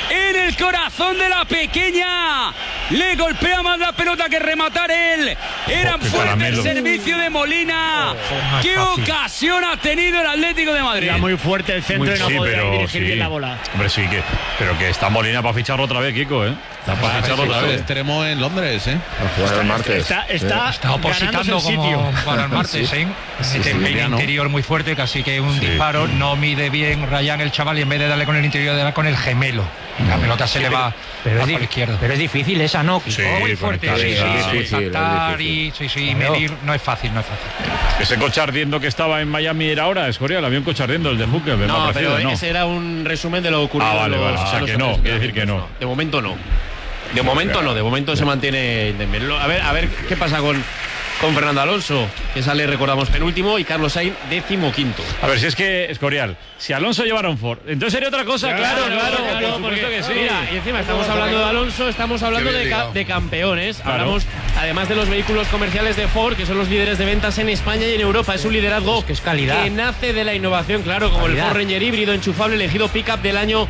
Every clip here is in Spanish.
en el corazón de la pequeña. Le golpea más la pelota que rematar él. Era fuerte el servicio de Molina. ¡Qué ocasión ha tenido el Atlético de Madrid! Era muy fuerte el centro y no podía dirigir bien la bola. Hombre, sí, pero que está Molina para ficharlo otra vez, Kiko, ¿eh? Está para ficharlo otra vez. Extremo en Londres, ¿eh? A jugar el martes. Está opositando como para el martes, ¿eh? Mete el interior muy fuerte, casi que un disparo. No mide bien Rayán el chaval y en vez de darle con el interior, da con el gemelo. La pelota se le va por la izquierda. Pero es difícil esa, ¿no? Sí, muy fuerte. Saltar y medir no es fácil. Ese coche ardiendo que estaba en Miami era ahora, Escorial. Había un coche ardiendo, el de Hooker. No, pero ese era un resumen de lo ocurrido. Vale. O sea que no, quiere decir que no. De momento no. De momento se mantiene. A ver qué pasa con Fernando Alonso, que sale, recordamos, penúltimo, y Carlos Sainz, 15º. A ver, si es que, Escorial, si Alonso llevara un Ford, entonces sería otra cosa. Claro, por supuesto que sí. Mira, y encima estamos hablando de Alonso, estamos hablando de campeones. Claro. Hablamos, además de los vehículos comerciales de Ford, que son los líderes de ventas en España y en Europa. Es un liderazgo que es calidad, que nace de la innovación, claro, como el Ford Ranger híbrido enchufable elegido pick-up del año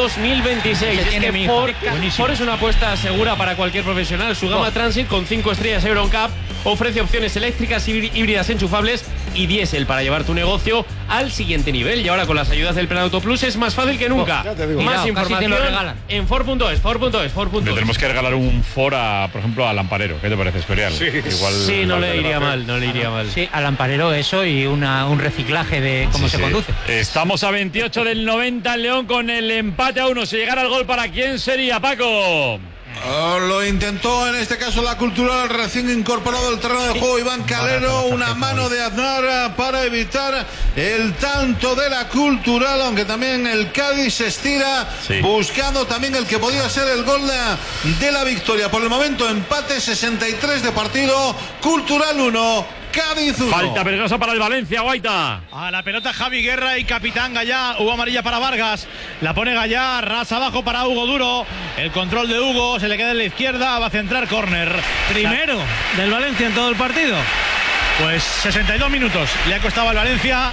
2026. Es que Ford es una apuesta segura para cualquier profesional. Su gama Transit con 5 estrellas EuroNCAP ofrece opciones eléctricas, híbridas enchufables y diésel para llevar tu negocio al siguiente nivel. Y ahora con las ayudas del Plan Auto Plus es más fácil que nunca. Más información en Ford.es. Le tenemos que regalar un Ford, por ejemplo, al Lamparero. ¿Qué te parece, Escorial? Sí, no le iría mal. Sí, al Lamparero eso y un reciclaje de cómo se conduce. Estamos a 28 del 90 en León con el empate a 1. Si llegara el gol, ¿para quién sería, Paco? Lo intentó en este caso la Cultural, recién incorporado al terreno de juego Iván Calero, una mano de Aznar para evitar el tanto de la Cultural, aunque también el Cádiz se estira buscando también el que podía ser el gol de la victoria. Por el momento empate, 63 de partido, Cultural 1, Cádiz 1. Falta peligrosa para el Valencia, Guaita. A la pelota Javi Guerra y capitán Gallá. Hubo amarilla para Vargas. La pone Gallá, rasa abajo para Hugo Duro. El control de Hugo, se le queda en la izquierda, va a centrar córner. Primero del Valencia en todo el partido. Pues 62 minutos le ha costado al Valencia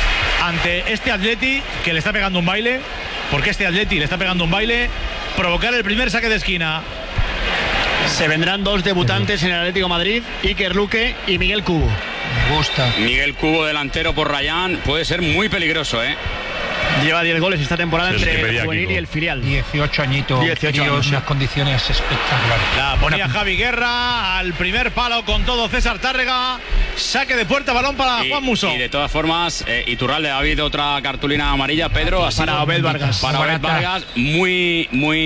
ante este Atleti que le está pegando un baile. Porque este Atleti le está pegando un baile. Provocar el primer saque de esquina. Se vendrán dos debutantes en el Atlético de Madrid, Iker Luque y Miguel Cubo. Me gusta. Miguel Cubo, delantero por Rayán, puede ser muy peligroso, ¿eh? Lleva 10 goles esta temporada entre el juvenil y el filial. 18 añitos. 18 años. Unas condiciones espectaculares. La ponía Javi Guerra al primer palo con todo César Tárrega. Saque de puerta, balón para Juan Musso. Y de todas formas, Iturralde, ha habido otra cartulina amarilla, Pedro. Para Obed Vargas. Para Obed Vargas, muy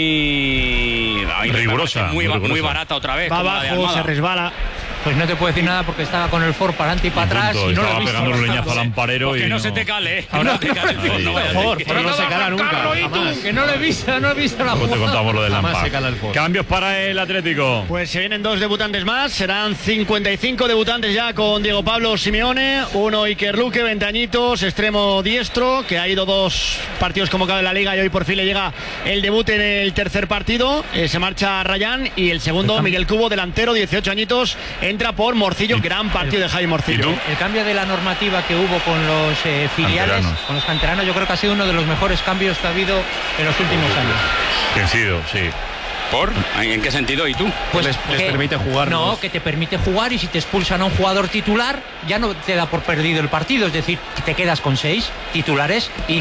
rigurosa. Muy barata otra vez. Va abajo, se resbala. Pues no te puedo decir nada porque estaba con el Ford para adelante y para atrás y no lo he visto. Pegando un leñazo al Lamparero. Que no se te cale, Ahora no te cale. Por favor, no se cala nunca. Que no lo he visto la jugada. Te contamos lo del Lampard. Cambios para el Atlético. Pues se vienen dos debutantes más. Serán 55 debutantes ya con Diego Pablo Simeone. Uno Iker Luque, 20 añitos, extremo diestro, que ha ido 2 partidos convocados en la Liga y hoy por fin le llega el debut en el tercer partido. Se marcha Rayán y el segundo Miguel Cubo, delantero, 18 añitos. Entra por Morcillo, gran partido de Javi Morcillo. El cambio de la normativa que hubo con los filiales, con los canteranos, yo creo que ha sido uno de los mejores cambios que ha habido en los últimos años. Coincido, sí. ¿Por? ¿En qué sentido? ¿Y tú? Pues les permite jugar. No, que te permite jugar y si te expulsan a un jugador titular, ya no te da por perdido el partido. Es decir, que te quedas con 6 titulares y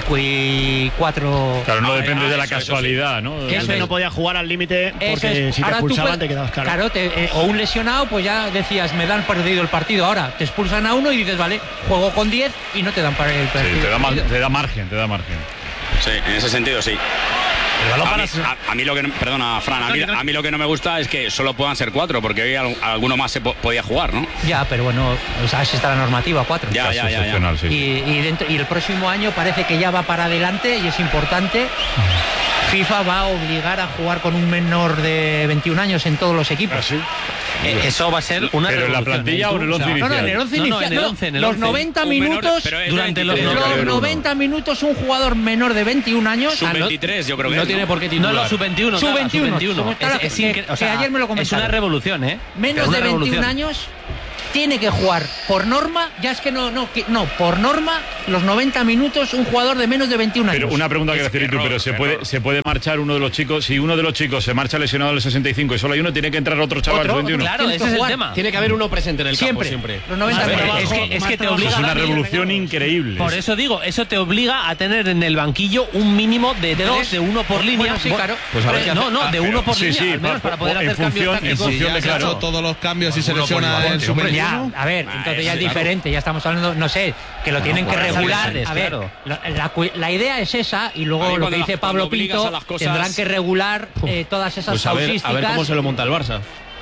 4. Claro, no depende de la casualidad, ¿no? Que no podía jugar al límite porque si te expulsaban te quedabas claro. O un lesionado, pues ya decías, me dan perdido el partido. Ahora te expulsan a uno y dices, vale, juego con 10 y no te dan para el partido. Sí, te da margen. Sí, en ese sentido sí. A mí lo que perdona, Fran, a mí lo que no me gusta es que solo puedan ser 4, porque hoy alguno más se podía jugar, ¿no? Ya, pero bueno, así está la normativa, 4. Ya. Sí. Y el próximo año parece que ya va para adelante y es importante. FIFA va a obligar a jugar con un menor de 21 años en todos los equipos. ¿Ah, sí? Eso va a ser una ¿Pero en la plantilla o en el 11 inicial? No, en el 11 inicial. Los 90 minutos. Durante los 90 minutos un jugador menor de 21 años. Sub-23, yo creo que no tiene por qué titular. No, sub-21. Sub-21. Que ayer me lo comentaron. Es una revolución, ¿eh? Menos de 21 años. tiene que jugar por norma, ya es que no, por norma, los 90 minutos un jugador de menos de 21 años. Pero una pregunta que hacer tú, pero se puede marchar uno de los chicos, si uno de los chicos se marcha lesionado a los 65 y solo hay uno, tiene que entrar otro chaval de 21. Claro, ese es el tema. Tiene que haber uno presente en el campo siempre. Los 90 minutos. Es que te obliga. Es una revolución increíble. Por eso digo, eso te obliga a tener en el banquillo un mínimo de 2, de 1 por línea. Bueno, sí, claro. Pues de 1 por línea, al menos para poder hacer cambios tácticos. En función de claro, todos los cambios y se lesiona en su ya, a ver, entonces ya es diferente, ya estamos hablando, no sé, que lo tienen que regular. A ver, la idea es esa, y luego lo que dice Pablo Pinto, tendrán que regular todas esas causísticas. A ver cómo se lo monta el Barça.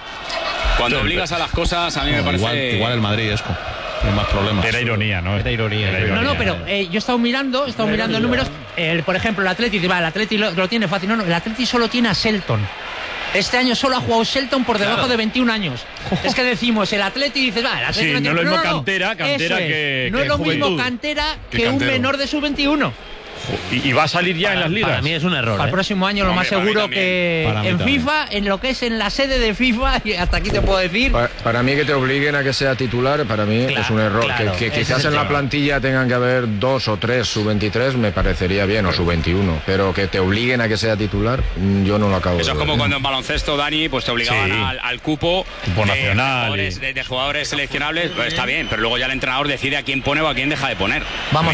Cuando obligas a las cosas, a mí me parece... Igual el Madrid es con más problemas. Era ironía, ¿no? Era ironía. No, pero yo he estado mirando números. Por ejemplo, el Atleti lo tiene fácil. No, el Atleti solo tiene a Shelton. Este año solo ha jugado Shelton por debajo de 21 años. Es que decimos, el Atleti dice, el Atleti no es lo mismo cantera que no es lo mismo cantera que un menor de sub-21. Y va a salir ya en las ligas. Para mí es un error. Para el próximo año lo más seguro que en FIFA, en lo que es en la sede de FIFA, y hasta aquí te puedo decir. Para mí que te obliguen a que sea titular, para mí es un error. Que quizás en la plantilla tengan que haber 2 o 3 sub-23 me parecería bien, o sub-21, pero que te obliguen a que sea titular, yo no lo acabo de ver. Eso es como cuando en baloncesto, Dani, pues te obligaban al cupo nacional de jugadores seleccionables, pues está bien, pero luego ya el entrenador decide a quién pone o a quién deja de poner. Vamos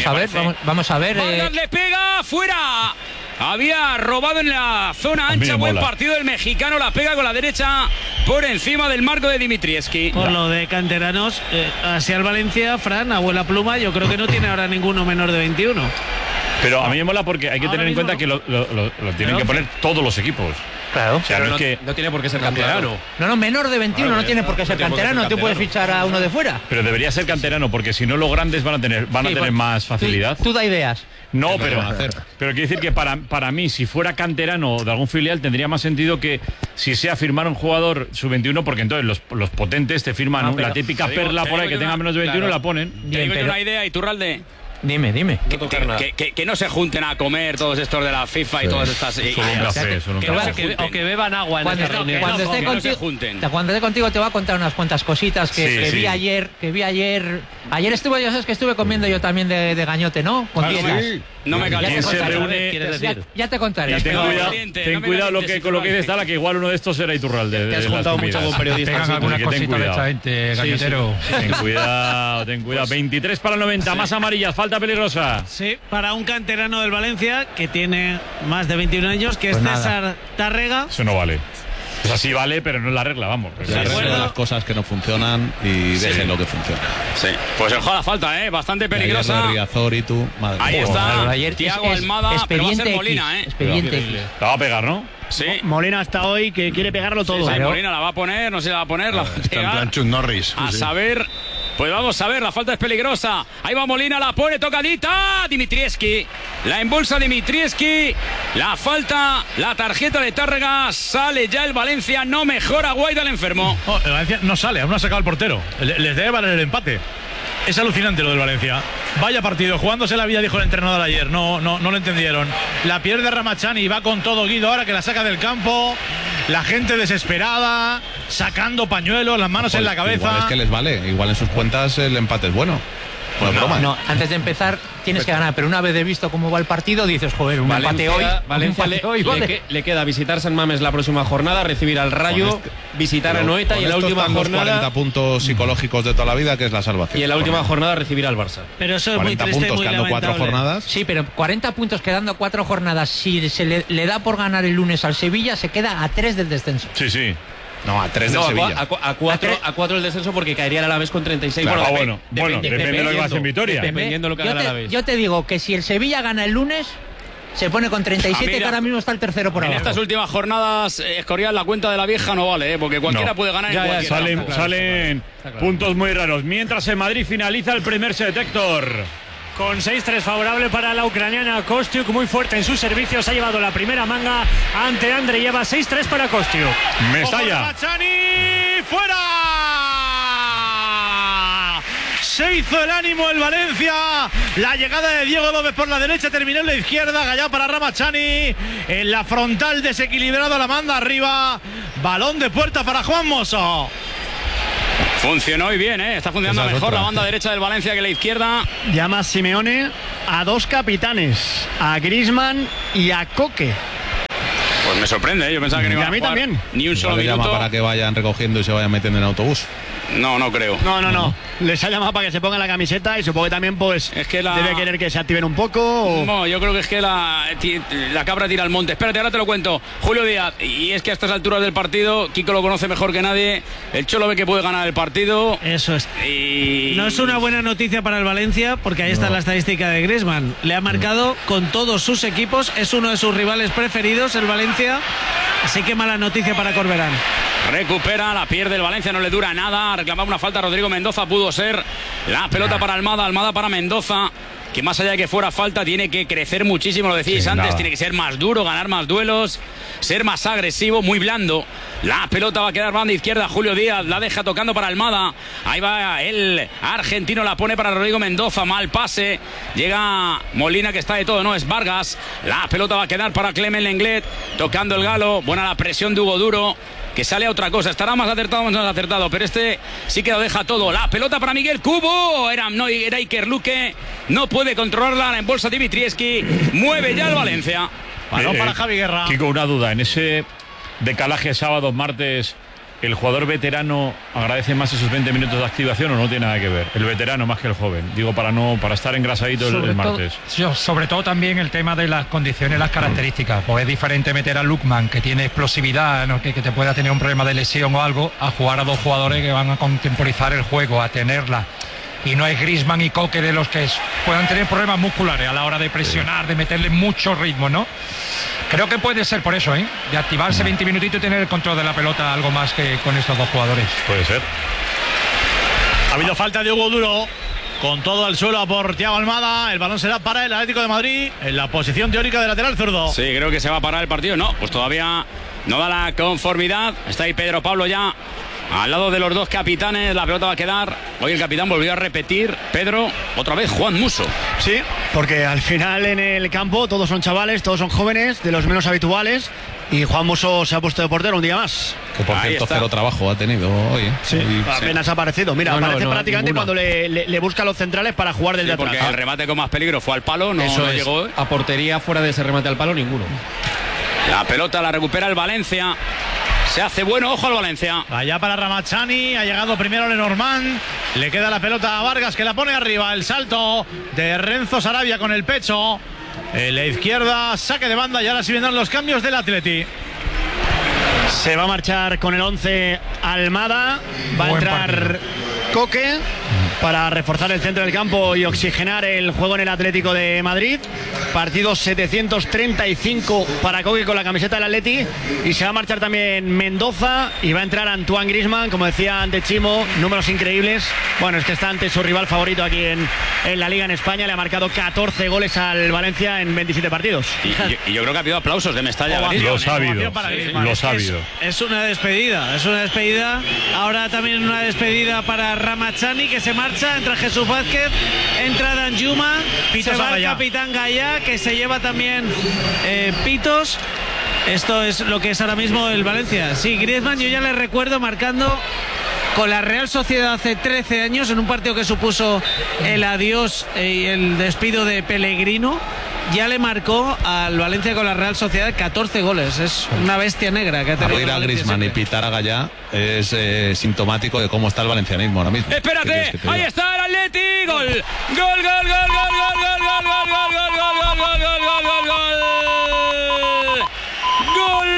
a ver. Pega fuera. Había robado en la zona ancha. Buen partido del mexicano. La pega con la derecha por encima del marco de Dimitrievski. Por lo de canteranos, hacia el Valencia, Fran, abuela pluma, yo creo que no tiene ahora ninguno menor de 21. Pero a mí me mola porque hay que tener en cuenta que lo tienen que poner todos los equipos. Claro. O sea, no tiene por qué ser canterano. No, menor de 21 no tiene por qué ser canterano. Tú puedes fichar a uno de fuera. Pero debería ser canterano, porque si no los grandes van a tener más facilidad. Tú da ideas. No, pero quiero decir que para mí, si fuera canterano de algún filial, tendría más sentido que si sea firmar un jugador sub-21, porque entonces los potentes te firman la típica perla por ahí que tenga menos de 21 la ponen. Te digo una idea, Iturralde. Dime. Que no se junten a comer todos estos de la FIFA y todas estas. O que beban agua en esta reunión. Cuando esté contigo te voy a contar unas cuantas cositas que vi ayer. Ayer estuve, ya sabes que estuve comiendo yo también de gañote, ¿no? Con dietas. No me ¿Quién se reúne? Ya te contaré. Ten cuidado con lo que dices, Tala, que igual uno de estos era Iturralde. Te has juntado mucho con periodistas. Tengan algunas cositas de esta gente, gañotero. Ten cuidado. 23 para el 90, más amarillas, falta peligrosa. Sí, para un canterano del Valencia que tiene más de 21 años, que es César Tárrega. Eso no vale. O sea, sí vale, pero no es la regla, vamos. La regla de las cosas que no funcionan y dejen lo que funciona. Sí, pues el juego la falta, bastante peligrosa. Ahí está, Thiago Almada, pero va a ser Molina, Expediente. La va a pegar, ¿no? Sí. Molina hasta hoy que quiere pegarlo todo. Sí, Molina la va a poner, no se la va a poner, la va a pegar. Está en plan Chuck Norris. A saber... Pues vamos a ver, la falta es peligrosa. Ahí va Molina, la pone tocadita. Dimitrievski, la embolsa Dimitrievski. La falta, la tarjeta de Tárrega. Sale ya el Valencia, no mejora Guaida el enfermo. El Valencia no sale, aún no ha sacado el portero. Les debe valer el empate. Es alucinante lo del Valencia. Vaya partido, jugándose la vida, dijo el entrenador ayer. No lo entendieron. La pierde Ramachani y va con todo Guido ahora que la saca del campo. La gente desesperada, sacando pañuelos, las manos en la cabeza. Igual es que les vale, igual en sus cuentas el empate es bueno. No, antes de empezar tienes que ganar, pero una vez de visto cómo va el partido dices, joder, un empate hoy. Valencia le queda visitar San Mamés la próxima jornada, recibir al Rayo, visitar a Noeta y en la última jornada 40 puntos psicológicos de toda la vida, que es la salvación. Y en la última jornada recibir al Barça. Pero eso es muy triste, puntos quedando 4 jornadas. Sí, pero 40 puntos quedando 4 jornadas. Si se le da por ganar el lunes al Sevilla, se queda a 3 del descenso. Sí. No, a 3 del Sevilla. A 4 el descenso porque caería el Alavés con 36. Claro, depende de lo que vas en Victoria. Dependiendo de lo que haga el Alavés. Yo te digo que si el Sevilla gana el lunes, se pone con 37 que ahora mismo está el tercero por abajo. En estas últimas jornadas, Escorial, la cuenta de la vieja no vale, porque cualquiera puede ganar en cualquier. Salen puntos muy raros. Mientras en Madrid finaliza el primer set, Héctor. Con 6-3 favorable para la ucraniana Kostiuk, muy fuerte en sus servicios, ha llevado la primera manga ante Andreyeva, 6-3 para Kostiuk. Mestalla. Ramachani, fuera. Se hizo el ánimo el Valencia. La llegada de Diego López por la derecha, terminó en la izquierda. Gallá para Ramachani. En la frontal desequilibrado, la manda arriba. Balón de puerta para Juan Mosso. Funcionó y bien, está funcionando mejor la banda derecha del Valencia que la izquierda. Llama Simeone a dos capitanes, a Griezmann y a Koke. Pues me sorprende, yo pensaba que no iban a jugar también. Ni un solo minuto. Llama para que vayan recogiendo y se vayan metiendo en autobús. No creo. No. Les ha llamado para que se pongan la camiseta y supongo que también pues es que debe querer que se activen un poco. ¿O? No, yo creo que es que la cabra tira al monte. Espérate, ahora te lo cuento. Julio Díaz, y es que a estas alturas del partido, Kiko lo conoce mejor que nadie. El Cholo ve que puede ganar el partido. Eso es. Y no es una buena noticia para el Valencia, porque ahí está la estadística de Griezmann. Le ha marcado con todos sus equipos, es uno de sus rivales preferidos, el Valencia. Así que mala noticia para Corberán. Recupera, la pierde el Valencia, no le dura nada. Reclamaba una falta Rodrigo Mendoza, pudo ser. La pelota para Almada para Mendoza, que más allá de que fuera falta tiene que crecer muchísimo, lo decíais antes, tiene que ser más duro, ganar más duelos, ser más agresivo, muy blando. La pelota va a quedar banda izquierda, Julio Díaz la deja tocando para Almada, ahí va el argentino, la pone para Rodrigo Mendoza, mal pase, llega Molina que está de todo, no es Vargas, la pelota va a quedar para Clement Lenglet, tocando el Galo, buena la presión de Hugo Duro, que sale a otra cosa, estará más acertado o menos acertado, pero este sí que lo deja todo. La pelota para Miguel Cubo, era Iker Luque, no puede controlarla, en bolsa Dimitrievski, mueve ya el Valencia. Balón para Javi Guerra. Kiko, una duda, en ese decalaje sábado, martes, ¿el jugador veterano agradece más esos 20 minutos de activación o no tiene nada que ver? El veterano más que el joven, digo, para estar engrasadito el martes. Sobre todo también el tema de las condiciones, las características. Pues es diferente meter a Lookman, que tiene explosividad, ¿no? que te pueda tener un problema de lesión o algo, a jugar a dos jugadores que van a contemporizar el juego, a tenerla. Y no es Griezmann y Koke de los que puedan tener problemas musculares a la hora de presionar, de meterle mucho ritmo, ¿no? Creo que puede ser por eso, de activarse 20 minutitos y tener el control de la pelota algo más que con estos dos jugadores. Puede ser. Ha habido falta de Hugo Duro, con todo al suelo por Thiago Almada. El balón será para el Atlético de Madrid en la posición teórica de lateral zurdo. Sí, creo que se va a parar el partido. No, pues todavía no da la conformidad. Está ahí Pedro Pablo ya al lado de los dos capitanes. La pelota va a quedar. Hoy el capitán volvió a repetir. Pedro, otra vez Juan Musso. Sí, porque al final en el campo todos son chavales, todos son jóvenes, de los menos habituales. Y Juan Musso se ha puesto de portero un día más. Que por cierto, cero trabajo ha tenido hoy. Sí, apenas ha aparecido. Mira, aparece prácticamente cuando le busca a los centrales para jugar desde atrás. Porque el remate con más peligro fue al palo, no llegó. A portería, fuera de ese remate al palo, ninguno. La pelota la recupera el Valencia. Se hace bueno, ojo al Valencia. Allá para Ramachani, ha llegado primero Lenormand. Le queda la pelota a Vargas, que la pone arriba. El salto de Renzo Sarabia con el pecho. En la izquierda, saque de banda, y ahora sí vendrán los cambios del Atleti. Se va a marchar con el 11 Almada. Va a entrar Koke para reforzar el centro del campo y oxigenar el juego en el Atlético de Madrid. Partido 735 para Koke con la camiseta del Atleti. Y se va a marchar también Mendoza. Y va a entrar Antoine Griezmann, como decía ante Chimo, números increíbles. Bueno, es que está ante su rival favorito aquí en la Liga en España. Le ha marcado 14 goles al Valencia en 27 partidos. Y yo creo que ha habido aplausos de Mestalla. Los ha habido. Los ha habido. Es una despedida, es una despedida. Ahora también una despedida para Ramachani, que se marcha. Entra Jesús Vázquez, entra Danjuma, se va el capitán Gallá, que se lleva también pitos. Esto es lo que es ahora mismo el Valencia. Sí, Griezmann, yo ya le recuerdo marcando con la Real Sociedad hace 13 años en un partido que supuso el adiós y el despido de Pellegrino. Ya le marcó al Valencia con la Real Sociedad 14 goles. Es una bestia negra que ha tenido. Abrir a Griezmann y pitar a Gallá es sintomático de cómo está el valencianismo ahora mismo. Espérate, ahí está el Atleti. Gol. Gol, gol, gol, gol, gol, gol, gol, gol, gol, gol, gol, gol, gol, gol, gol, gol. Gol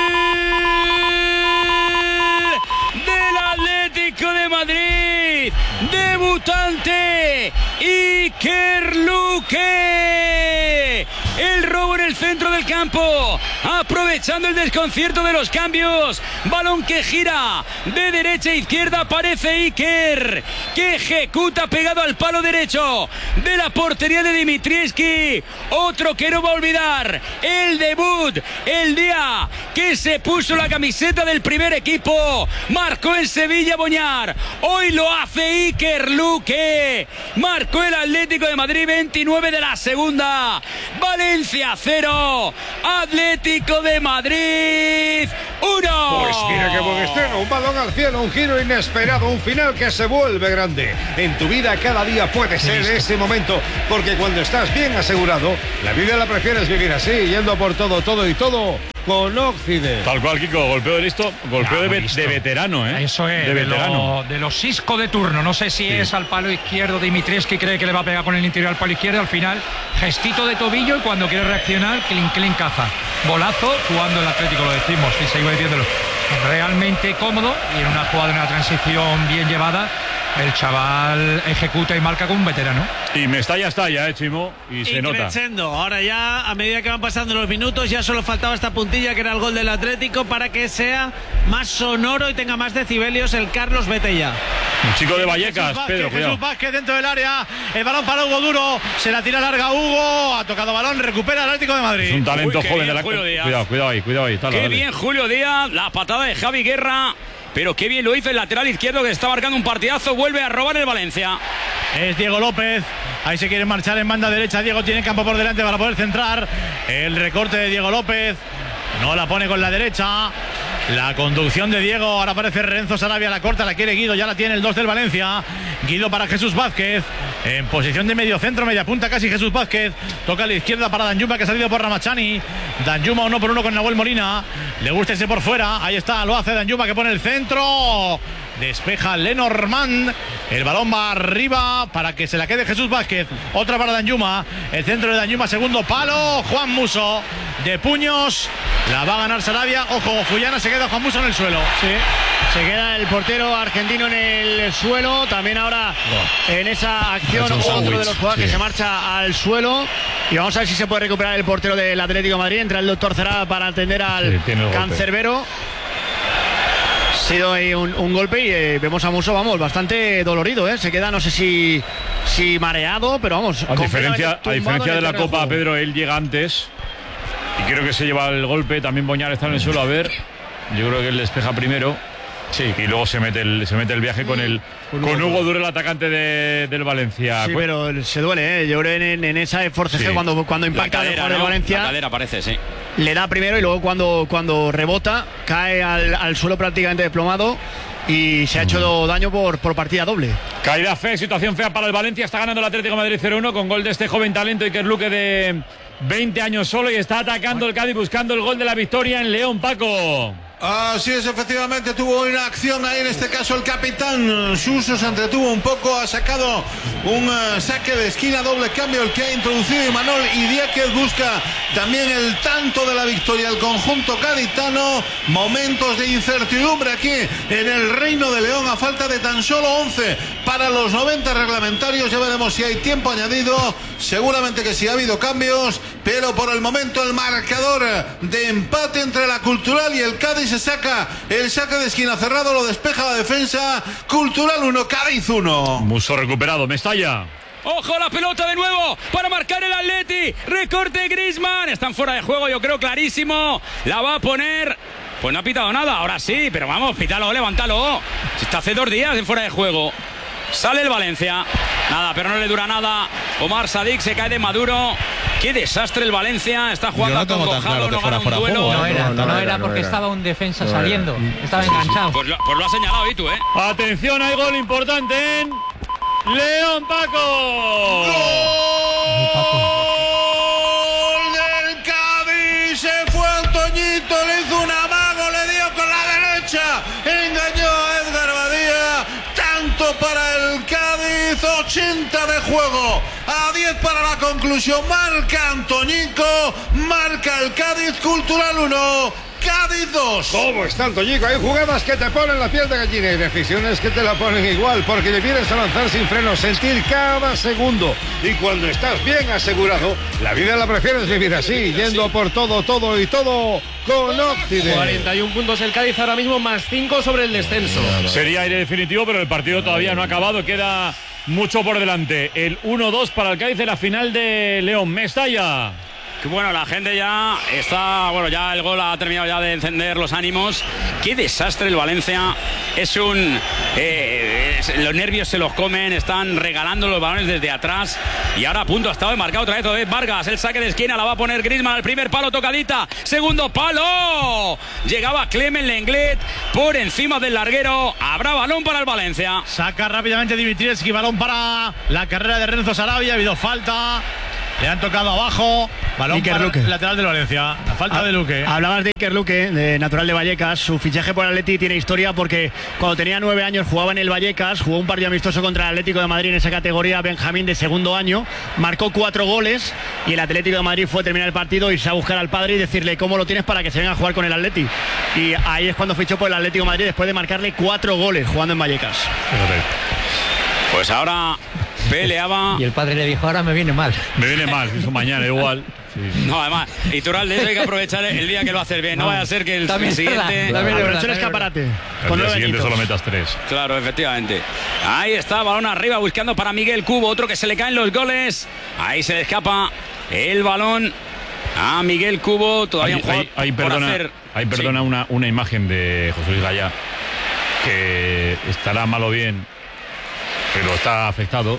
del Atlético de Madrid. Debutante Iker Luque. El robo en el centro del campo, aprovechando el desconcierto de los cambios. Balón que gira de derecha a izquierda, aparece Iker, que ejecuta pegado al palo derecho de la portería de Dimitrievski. Otro que no va a olvidar el debut, el día que se puso la camiseta del primer equipo. Marcó en Sevilla Boñar, hoy lo hace Iker Luque. Marcó el Atlético de Madrid, 29 de la segunda. Valencia 0, Atlético de Madrid 1. Pues mira qué buen estreno, un balón al cielo, un giro inesperado, un final que se vuelve grande. En tu vida cada día puede ser ese momento, porque cuando estás bien asegurado, la vida la prefieres vivir así, yendo por todo y todo con Occident. Tal cual, Kiko, golpeo de listo, golpeo de veterano, ¿eh? Eso es, de veterano. De los Isco de turno. No sé si es al palo izquierdo. Dimitrescu cree que le va a pegar con el interior al palo izquierdo. Al final, gestito de tobillo y cuando quiere reaccionar, clink caza. Bolazo, jugando el Atlético, lo decimos, y seguimos diciéndolo. Realmente cómodo y en una jugada, en una transición bien llevada, el chaval ejecuta y marca como un veterano. Y Mestalla está ya, Chimo, y se nota. Ahora ya, a medida que van pasando los minutos, ya solo faltaba esta puntilla que era el gol del Atlético para que sea más sonoro y tenga más decibelios el Carlos Betella. Un chico de Vallecas, Pedro, cuidado. Jesús Vázquez dentro del área, el balón para Hugo Duro, se la tira larga Hugo, ha tocado balón, recupera el Atlético de Madrid. Es un talento joven de la... Cuidado ahí. Qué bien Julio Díaz, la patada de Javi Guerra. Pero qué bien lo hizo el lateral izquierdo que está marcando un partidazo. Vuelve a robar el Valencia. Es Diego López. Ahí se quiere marchar en banda derecha. Diego tiene campo por delante para poder centrar. El recorte de Diego López. No la pone con la derecha. La conducción de Diego. Ahora aparece Renzo Sarabia. La corta, la quiere Guido. Ya la tiene el 2 del Valencia. Guido para Jesús Vázquez. En posición de medio centro, media punta casi Jesús Vázquez. Toca a la izquierda para Danjuma, que ha salido por Ramachani. Danjuma 1 por 1 con Nahuel Molina. Le gusta ese por fuera. Ahí está, lo hace Danjuma, que pone el centro. Despeja Lenormand. El balón va arriba para que se la quede Jesús Vázquez. Otra para Danjuma. El centro de Danjuma, segundo palo. Juan Musso de puños. La va a ganar Sarabia. Ojo, Fullana, se queda Juan Musso en el suelo. Sí. Se queda el portero argentino en el suelo. También ahora en esa acción otro de los jugadores que se marcha al suelo. Y vamos a ver si se puede recuperar el portero del Atlético de Madrid. Entra el doctor Cerá para atender al cancerbero. Ha sido ahí un golpe y vemos a Musso, vamos, bastante dolorido, ¿eh? Se queda, no sé si mareado, pero vamos. A diferencia de la Copa, Pedro, él llega antes y creo que se lleva el golpe. También Boñar está en el suelo, a ver. Yo creo que él despeja primero. Sí. Y luego se mete el viaje con Hugo Duro, el atacante del Valencia. Sí, pero se duele, ¿eh? Yo creo en esa forcejeo cuando impacta el jugador del Valencia. La cadera parece, sí. Le da primero y luego cuando rebota cae al suelo prácticamente desplomado y se ha hecho daño por partida doble. Caída fea, situación fea para el Valencia. Está ganando el Atlético de Madrid 0-1 con gol de este joven talento Iker Luque de 20 años solo, y está atacando el Cádiz buscando el gol de la victoria en León, Paco. Así es, efectivamente tuvo una acción ahí, en este caso el capitán Suso se entretuvo un poco, ha sacado un saque de esquina, doble cambio el que ha introducido Imanol Idiáquez, busca también el tanto de la victoria el conjunto gaditano. Momentos de incertidumbre aquí en el Reino de León a falta de tan solo 11 para los 90 reglamentarios. Ya veremos si hay tiempo añadido, seguramente que sí ha habido cambios, pero por el momento el marcador de empate entre la Cultural y el Cádiz. Se saca el saque de esquina cerrado, lo despeja la defensa. Cultural 1, Cádiz 1. Musso recuperado, Mestalla. Ojo, la pelota de nuevo para marcar el Atleti. Recorte Griezmann. Están fuera de juego, yo creo, clarísimo. La va a poner. Pues no ha pitado nada, ahora sí, pero vamos, pítalo, levántalo. Está hace 2 días de fuera de juego. Sale el Valencia. Nada, pero no le dura nada. Omar Sadik se cae de Maduro. Qué desastre el Valencia. Está jugando a Congojado, no gana un duelo. No era porque estaba un defensa saliendo. Estaba enganchado. Pues lo ha señalado y tú, ¿eh? Atención, hay gol importante en León, Paco. ¡Gol del Cádiz! Se fue Antoñito, le hizo un amago, le dio con la derecha. Engañó a Edgar Badía. Tanto para el Cádiz, 80 de juego, a 10 para la conclusión. Marca Antoñico, marca el Cádiz. Cultural 1, Cádiz 2. ¿Cómo está Antoñico? Hay jugadas que te ponen la piel de gallina y decisiones que te la ponen igual, porque le vienes a lanzar sin freno, sentir cada segundo. Y cuando estás bien asegurado, la vida la prefieres vivir así, yendo por todo y todo con Occident. 41 puntos el Cádiz ahora mismo, más 5 sobre el descenso. Sería aire definitivo, pero el partido todavía no ha acabado. Queda mucho por delante. El 1-2 para el Cádiz en la final de León. Mestalla. Bueno, la gente ya está, bueno, ya el gol ha terminado ya de encender los ánimos. Qué desastre el Valencia. Es un los nervios se los comen, están regalando los balones desde atrás. Y ahora a punto ha estado marcado otra vez Vargas. El saque de esquina la va a poner Griezmann al primer palo, tocadita. Segundo palo. Llegaba Clement Lenglet por encima del larguero. Habrá balón para el Valencia. Saca rápidamente Dimitrievski, balón para la carrera de Renzo Sarabia. Ha habido falta. Le han tocado abajo. Balón Iker para Luque. el lateral de Valencia. La falta de Luque. Hablabas de Iker Luque, de natural de Vallecas. Su fichaje por Atleti tiene historia porque cuando tenía 9 años jugaba en el Vallecas, jugó un partido amistoso contra el Atlético de Madrid en esa categoría Benjamín de segundo año, marcó 4 goles y el Atlético de Madrid fue a terminar el partido, irse a buscar al padre y decirle cómo lo tienes para que se venga a jugar con el Atleti. Y ahí es cuando fichó por el Atlético de Madrid después de marcarle 4 goles jugando en Vallecas. Pues ahora peleaba. Y el padre le dijo, ahora me viene mal. Me viene mal, eso mañana igual. Sí. No, además, Iturralde, eso hay que aprovechar el día que lo haces bien. No vaya a ser que el siguiente. Aprovechó el escaparate. Con el siguiente solo metas 3. Claro, efectivamente. Ahí está, balón arriba, buscando para Miguel Cubo. Otro que se le caen los goles. Ahí se le escapa el balón a Miguel Cubo. Todavía un jugador por hacer. Ahí perdona una imagen de José Luis Gallá, que estará mal o bien, pero está afectado.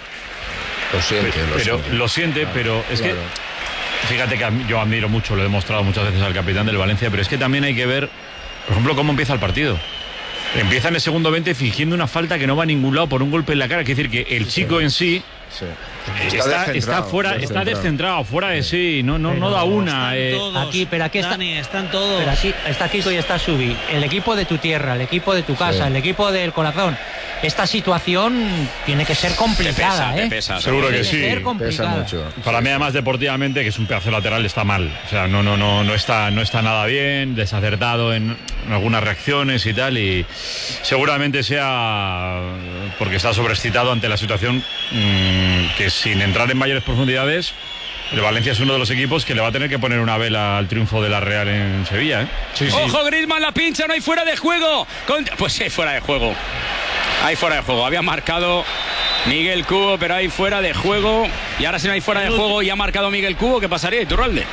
Lo siente, pero es que fíjate que yo admiro mucho, lo he demostrado muchas veces al capitán del Valencia, pero es que también hay que ver, por ejemplo, cómo empieza el partido. Empieza en el segundo 20 fingiendo una falta que no va a ningún lado por un golpe en la cara. Es decir, que el chico en sí está fuera, está descentrado, fuera de sí, no da una. Aquí están todos. Pero aquí está Kiko y está Subi. El equipo de tu tierra, el equipo de tu casa, el equipo del corazón. Esta situación tiene que ser complicada, te pesa, seguro que sí. Pesa mucho. Para mí, además, deportivamente, que es un pedazo lateral, está mal. O sea, no está nada bien, desacertado en algunas reacciones y tal, y seguramente sea porque está sobreexcitado ante la situación, que sin entrar en mayores profundidades, el Valencia es uno de los equipos que le va a tener que poner una vela al triunfo de la Real en Sevilla, ¿eh? Ojo, Griezmann la pincha, no hay fuera de juego. Pues sí, hay fuera de juego. Hay fuera de juego. Había marcado Miguel Cubo, pero hay fuera de juego. Y ahora si no hay fuera de juego y ha marcado Miguel Cubo, ¿qué pasaría, Iturralde?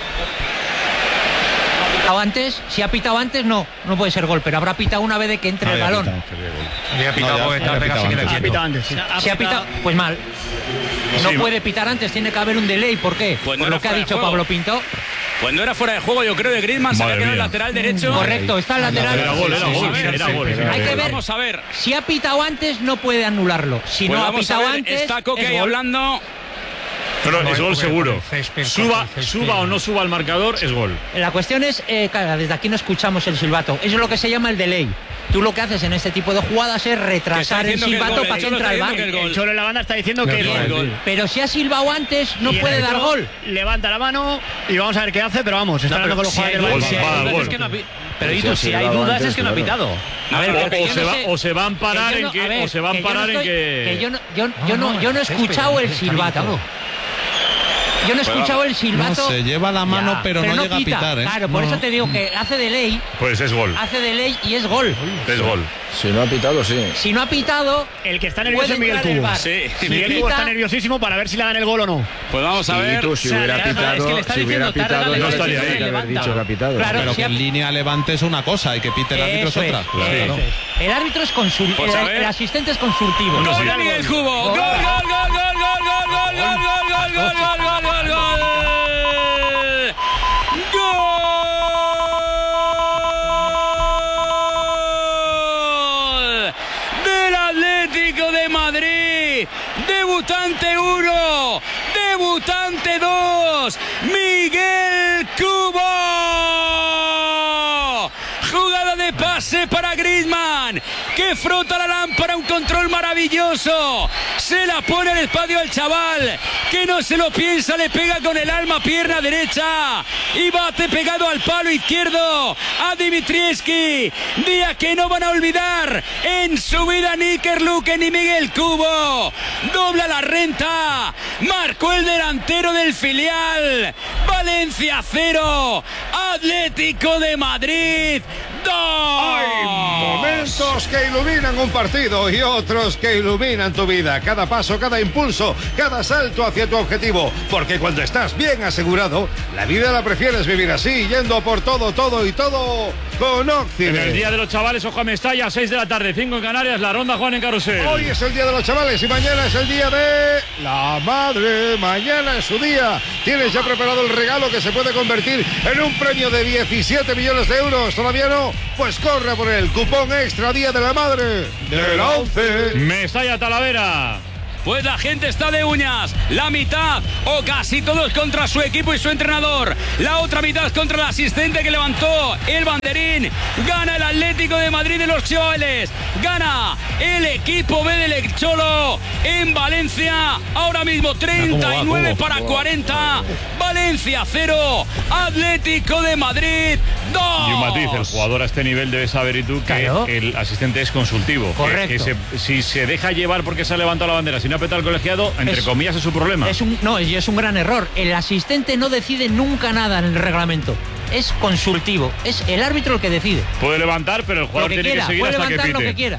Antes, si ha pitado antes, no puede ser gol, pero habrá pitado una vez de que entre el balón. Había pitado antes. Si ha pitado, pues mal. No puede pitar antes, tiene que haber un delay. ¿Por qué? Pues por lo que ha dicho Pablo Pinto. Pues no era fuera de juego, yo creo, de Griezmann. Se había quedado el lateral derecho. Correcto, está el lateral. Era gol. Hay que ver. Vamos a ver. Si ha pitado antes, no puede anularlo. Si pues no ha pitado antes. Está Coque ahí hablando. No, es gol seguro. Suba o no suba al marcador, es gol. La cuestión es, claro, desde aquí no escuchamos el silbato. Eso es lo que se llama el delay. Tú lo que haces en este tipo de jugadas es retrasar el silbato para que entre al bar. El Cholo en la banda está diciendo que es gol. Pero si ha silbado antes, no puede dar gol. Levanta la mano y vamos a ver qué hace, pero vamos, está hablando con los jugadores del Valencia. Pero si hay dudas es que no ha pitado. A ver, o se va a amparar en que yo no he escuchado el silbato. Yo no he escuchado el silbato. No, se lleva la mano, pero no llega pita. A pitar, ¿eh? Claro, por eso te digo que hace delay. Pues es gol. Hace delay y es gol. Es gol. Si no ha pitado, sí. Si no ha pitado, el que está nervioso es Miguel Cubo. Sí. Miguel Cubo está nerviosísimo para ver si le dan el gol o no. Pues vamos a ver. Tú, si hubiera pitado, no estaría ahí. Haber dicho que ha pitado. Claro, pero que en línea levante es una cosa y que pite el árbitro es otra. Claro. El árbitro es consultivo. El asistente es consultivo. Gol de Miguel Cubo. Gol. Del Atlético de Madrid. Debutante 1, debutante 2, Miguel Cubo. Jugada de pase para Griezmann, que frota la lámpara, un control maravilloso. Se la pone al espacio al chaval, que no se lo piensa, le pega con el alma, pierna derecha, y bate pegado al palo izquierdo a Dimitrievski. Día que no van a olvidar en su vida ni Iker Luque ni Miguel Cubo. Dobla la renta, marcó el delantero del filial. Valencia 0, Atlético de Madrid Hay momentos que iluminan un partido y otros que iluminan tu vida. Cada paso, cada impulso, cada salto hacia tu objetivo. Porque cuando estás bien asegurado, la vida la prefieres vivir así, yendo por todo y todo con Occident. En el Día de los Chavales, ojo a Mestalla, 6 de la tarde, 5 en Canarias, la ronda Juan en Carrusel. Hoy es el Día de los Chavales y mañana es el Día de la Madre. Mañana es su día. Tienes ya preparado el regalo que se puede convertir en un premio de 17 millones de euros. ¿Todavía no? Pues corre por el cupón extra Día de la Madre de la 11. Mestalla, Talavera. Pues la gente está de uñas. La mitad o casi todos contra su equipo y su entrenador. La otra mitad contra el asistente que levantó el banderín. Gana el Atlético de Madrid de los chavales. Gana el equipo B del Cholo en Valencia. Ahora mismo 39 para 40. Valencia 0. Atlético de Madrid 2. Y un matiz, el jugador a este nivel debe saber, y tú, que el asistente es consultivo. Correcto. Si se deja llevar porque se ha levantado la bandera, si no ha petado el colegiado, entre comillas, es su problema. Es un gran error. El asistente no decide nunca nada en el reglamento. Es consultivo. Es el árbitro el que decide. Puede levantar, pero el jugador tiene que seguir hasta que pite. Lo que quiera.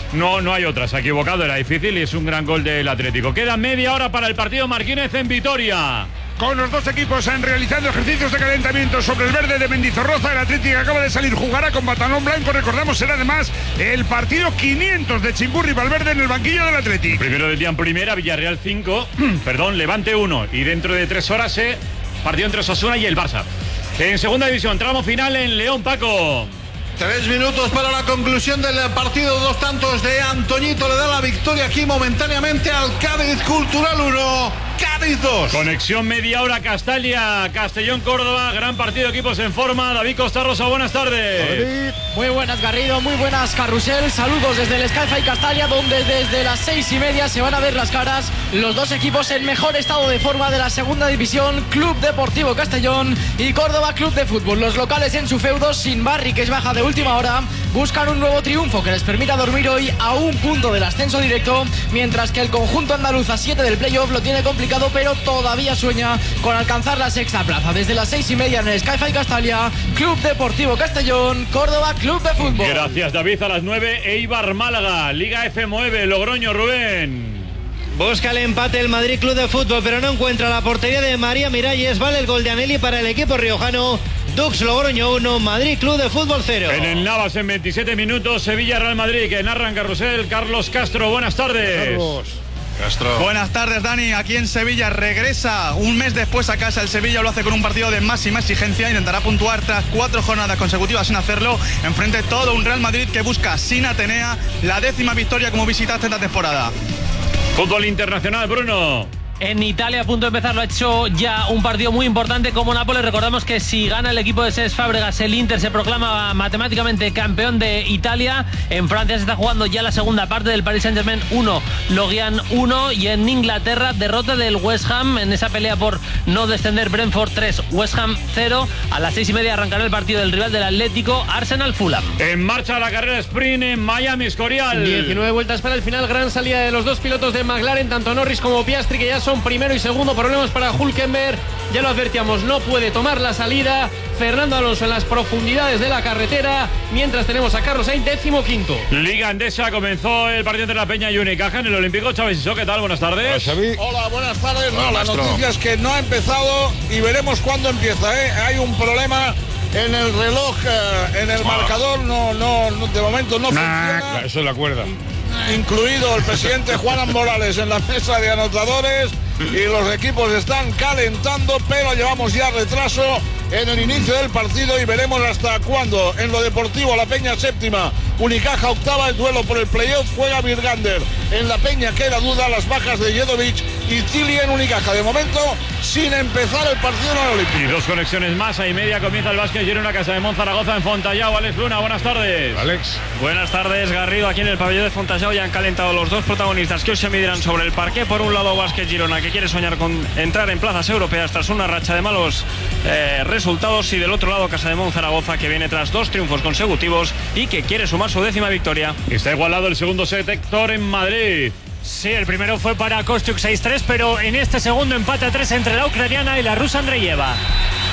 No hay otra. Se ha equivocado, era difícil y es un gran gol del Atlético. Queda media hora para el partido Marquínez en Vitoria. Con los dos equipos realizando ejercicios de calentamiento sobre el verde de Mendizorroza. El Atlético acaba de salir, jugará con pantalón blanco. Recordamos, será además el partido 500 de Chimburri Valverde en el banquillo del Atlético. Primero del día en primera, Villarreal 5, Levante 1. Y dentro de 3 horas partido entre Osasuna y el Barça. En segunda división, tramo final en León, Paco. 3 minutos para la conclusión del partido. 2 tantos de Antoñito le da la victoria aquí momentáneamente al Cádiz. Cultural 1, Cádiz 2. Conexión media hora Castalia, Castellón, Córdoba. Gran partido, equipos en forma. David Costa Rosa, buenas tardes. Muy buenas, Garrido, muy buenas, Carrusel. Saludos desde el Sky Castalia, donde desde las 6:30 se van a ver las caras los dos equipos en mejor estado de forma de la segunda división. Club Deportivo Castellón y Córdoba Club de Fútbol. Los locales en su feudo, sin Barry, que es baja de última hora, buscan un nuevo triunfo que les permita dormir hoy a un punto del ascenso directo, mientras que el conjunto andaluz a 7 del playoff lo tiene complicado, pero todavía sueña con alcanzar la sexta plaza. Desde las 6:30 en el Sky Castalia, Club Deportivo Castellón, Córdoba Club de Fútbol. Gracias, David. A las 9, Eibar Málaga, Liga F9, Logroño, Rubén. Busca el empate el Madrid Club de Fútbol, pero no encuentra la portería de María Miralles. Vale el gol de Anelli para el equipo riojano. Dux Logroño 1, Madrid Club de Fútbol 0. En el Navas, en 27 minutos, Sevilla Real Madrid, que narra en Carrusel Carlos Castro. Buenas tardes. Carlos Castro. Buenas tardes, Dani. Aquí en Sevilla regresa un mes después a casa el Sevilla. Lo hace con un partido de máxima exigencia. Intentará puntuar tras 4 jornadas consecutivas sin hacerlo. Enfrente todo un Real Madrid que busca sin Atenea la 10ª victoria como visitante esta temporada. Fútbol internacional, Bruno. En Italia, a punto de empezar, lo ha hecho ya un partido muy importante como Nápoles. Recordamos que si gana el equipo de Cesc Fábregas, el Inter se proclama matemáticamente campeón de Italia. En Francia se está jugando ya la segunda parte del Paris Saint-Germain 1, Lorient 1. Y en Inglaterra, derrota del West Ham en esa pelea por no descender. Brentford 3, West Ham 0. A las 6:30 arrancará el partido del rival del Atlético, Arsenal Fulham. En marcha la carrera sprint en Miami, Escorial. 19 vueltas para el final. Gran salida de los dos pilotos de McLaren, tanto Norris como Piastri, que ya son primero y segundo. Problemas para Hülkenberg, ya lo advertíamos, no puede tomar la salida. Fernando Alonso en las profundidades de la carretera, mientras tenemos a Carlos Sainz 15º. Liga Endesa, comenzó el partido entre la Peña y Unicaja en el Olímpico. Chávez Isó, ¿qué tal? Buenas tardes. Hola, buenas tardes. Hola, la noticia es que no ha empezado y veremos cuándo empieza. Hay un problema en el reloj, en el marcador, no, de momento no funciona. Eso es la cuerda. Incluido el presidente Juan Morales en la mesa de anotadores, y los equipos están calentando, pero llevamos ya retraso en el inicio del partido y veremos hasta cuándo. En lo deportivo, la Peña 7ª, Unicaja 8ª, el duelo por el playoff, juega Birgander. En la Peña queda duda las bajas de Jedovic y Tili en Unicaja. De momento, sin empezar el partido en el Olímpico. Y 2 conexiones más, a y media comienza el básquet Girona Casa de Monzaragoza en Fontallao. Alex Luna, buenas tardes. Alex. Buenas tardes, Garrido. Aquí en el pabellón de Fontallao ya han calentado los dos protagonistas que hoy se medirán sobre el parqué. Por un lado, Básquet Girona, que quiere soñar con entrar en plazas europeas tras una racha de malos resultados, y del otro lado Casa de Monzaragoza, que viene tras 2 triunfos consecutivos y que quiere sumar su 10ª victoria. Está igualado el segundo set, Héctor, en Madrid. Sí, el primero fue para Kostyuk 6-3, pero en este segundo empate a 3 entre la ucraniana y la rusa Andreyeva.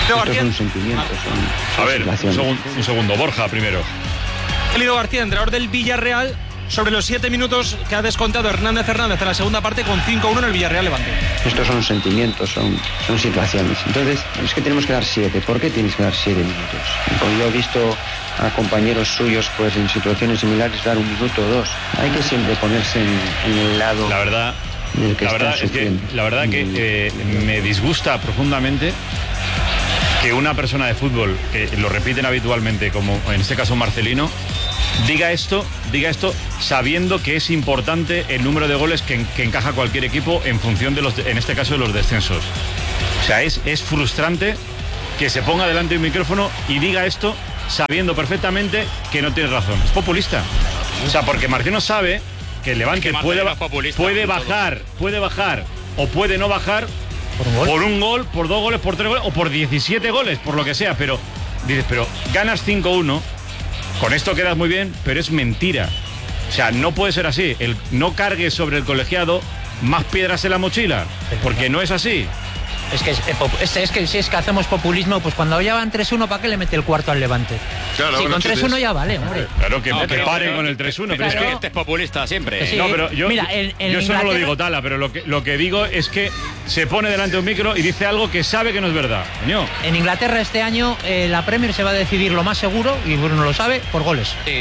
Estos son sentimientos, son a ver, un segundo, Borja primero. Elido García, entrenador del Villarreal, sobre los 7 minutos que ha descontado Hernández en la segunda parte con 5-1 en el Villarreal Levante. Estos son sentimientos, son situaciones. Entonces, es que tenemos que dar 7. ¿Por qué tienes que dar 7 minutos? Porque yo he visto a compañeros suyos pues en situaciones similares dar 1 minuto o 2. Hay que siempre ponerse en el lado del que está sufriendo. La verdad que me disgusta profundamente que una persona de fútbol, que lo repiten habitualmente, como en este caso Marcelino, diga esto sabiendo que es importante el número de goles que encaja cualquier equipo en función de en este caso de los descensos. O sea, es frustrante que se ponga delante de un micrófono y diga esto sabiendo perfectamente que no tiene razón. Es populista. O sea, porque Marcelino sabe que el Levante puede bajar o puede no bajar por un gol, por 2 goles, por 3 goles o por 17 goles, por lo que sea, pero dices, pero ganas 5-1, con esto quedas muy bien, pero es mentira. O sea, no puede ser así. No cargues sobre el colegiado más piedras en la mochila, porque no es así. Es que si es que hacemos populismo, pues cuando ya van 3-1, ¿para qué le mete el cuarto al Levante? Claro, con 3-1 ya vale, hombre. Claro, que paren con el 3-1. Pero es que este es populista siempre. Sí. No, pero yo eso no lo digo, Tala, pero lo que digo es que se pone delante de un micro y dice algo que sabe que no es verdad. Coño. En Inglaterra este año la Premier se va a decidir lo más seguro, y Bruno lo sabe, por goles. Sí.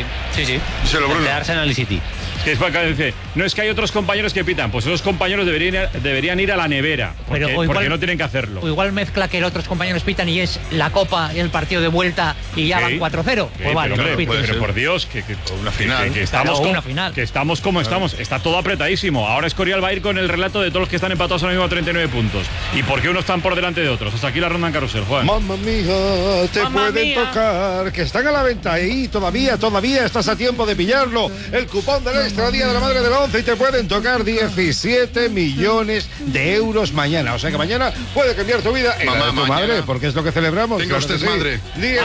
De Arsenal y City. Que es para dice, no es que hay otros compañeros que pitan, pues esos compañeros deberían ir a la nevera, porque no tienen que hacerlo. O igual mezcla que los otros compañeros pitan y es la Copa y el partido de vuelta y ya van 4-0. Pues vale, pero por Dios, que una final. Que estamos como estamos. Está todo apretadísimo. Ahora Escorial va a ir con el relato de todos los que están empatados ahora mismo a 39 puntos. ¿Y por qué unos están por delante de otros? Hasta aquí la ronda en carrusel, Juan. Mamma mía, te pueden tocar, que están a la venta y todavía estás a tiempo de pillarlo. El cupón del Extra Día de la Madre de la Once y te pueden tocar 17 millones de euros mañana. O sea que mañana puede cambiar tu vida y la de tu madre, porque es lo que celebramos. Tenga usted madre.